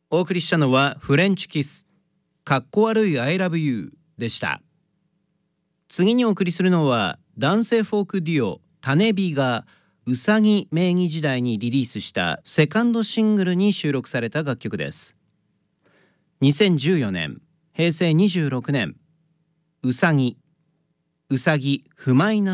お送りしたのはフレンチキスかっこ悪い I love you でした。次にお送りするのは男性フォークデュオ種火がうさぎ名義時代にリリースしたセカンドシングルに収録された楽曲です。2014年平成26年うさぎ不マイナ